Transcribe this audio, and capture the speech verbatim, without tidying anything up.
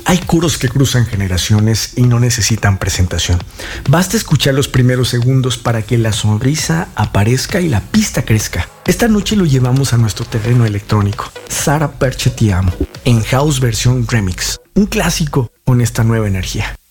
Hay coros que cruzan generaciones y no necesitan presentación. Basta escuchar los primeros segundos para que la sonrisa aparezca y la pista crezca. Esta noche lo llevamos a nuestro terreno electrónico. Sara Perche Te Amo, en House versión Remix. Un clásico con esta nueva energía.